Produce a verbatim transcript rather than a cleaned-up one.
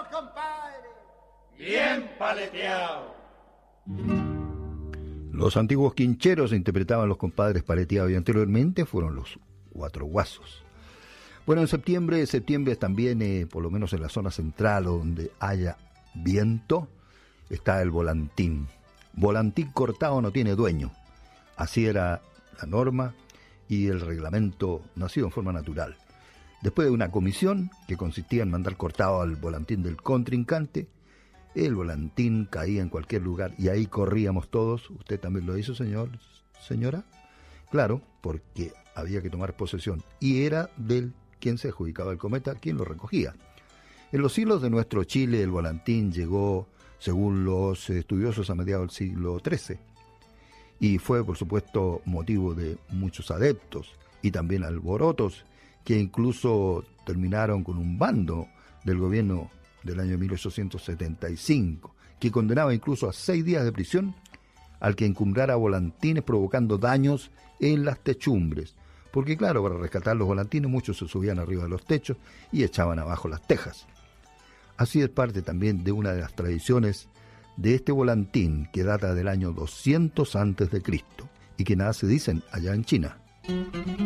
vamos, compadre! Bien paleteado. Los antiguos quincheros interpretaban los compadres paleteados y anteriormente fueron los cuatro guasos. Bueno, en septiembre, septiembre también, eh, por lo menos en la zona central o donde haya viento, está el volantín. Volantín cortado no tiene dueño. Así era la norma y el reglamento nacido en forma natural. Después de una comisión que consistía en mandar cortado al volantín del contrincante, el volantín caía en cualquier lugar y ahí corríamos todos. ¿Usted también lo hizo, señor, señora? Claro, porque había que tomar posesión y era del quien se adjudicaba el cometa quien lo recogía. En los siglos de nuestro Chile el volantín llegó, según los estudiosos, a mediados del siglo trece y fue, por supuesto, motivo de muchos adeptos y también alborotos que incluso terminaron con un bando del gobierno del año mil ochocientos setenta y cinco, que condenaba incluso a seis días de prisión al que encumbrara volantines provocando daños en las techumbres. Porque claro, para rescatar los volantines muchos se subían arriba de los techos y echaban abajo las tejas. Así es parte también de una de las tradiciones de este volantín que data del año doscientos antes de Cristo y que nace, dicen, allá en China.